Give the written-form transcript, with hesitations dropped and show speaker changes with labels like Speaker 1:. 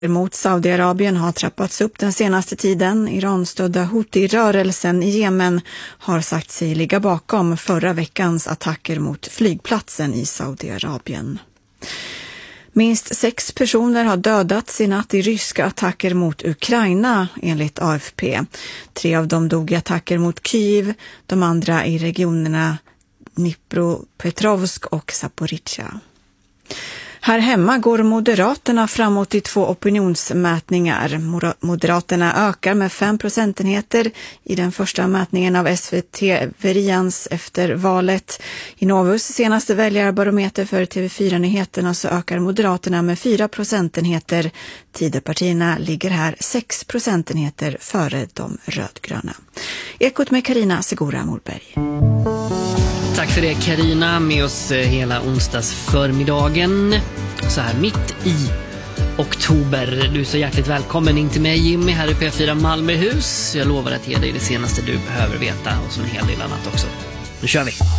Speaker 1: mot Saudiarabien har trappats upp den senaste tiden. Iranstödda Houthi-rörelsen i Jemen har sagt sig ligga bakom förra veckans attacker mot flygplatsen i Saudiarabien. Minst 6 personer har dödats i natt i ryska attacker mot Ukraina, enligt AFP. 3 av dem dog i attacker mot Kyiv, de andra i regionerna Dnipropetrovsk och Zaporizjzja. Här hemma går Moderaterna framåt i 2 opinionsmätningar. Moderaterna ökar med 5 procentenheter i den första mätningen av SVT Verians efter valet. I Novus senaste väljarbarometer för TV4-nyheterna så ökar Moderaterna med 4 procentenheter. Tidöpartierna ligger här 6 procentenheter före de rödgröna. Ekot med Carina Segura Morberg.
Speaker 2: Tack för det Carina, med oss hela onsdags förmiddagen. Så här mitt i oktober. Du är så hjärtligt välkommen in till mig Jimmy här i P4 Malmöhus. Jag lovar att ge dig det senaste du behöver veta och så en hel del annat också. Nu kör vi!